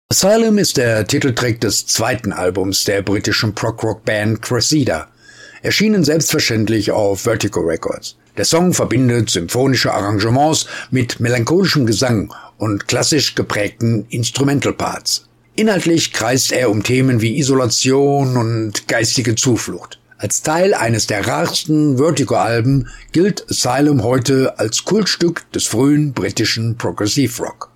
Asylum ist der Titeltrack des zweiten Albums der britischen Prog-Rock-Band Cressida, erschienen selbstverständlich auf Vertigo Records. Der Song verbindet symphonische Arrangements mit melancholischem Gesang und klassisch geprägten Instrumental-Parts. Inhaltlich kreist er um Themen wie Isolation und geistige Zuflucht. Als Teil eines der rarsten Vertigo-Alben gilt Asylum heute als Kultstück des frühen britischen Progressive Rock.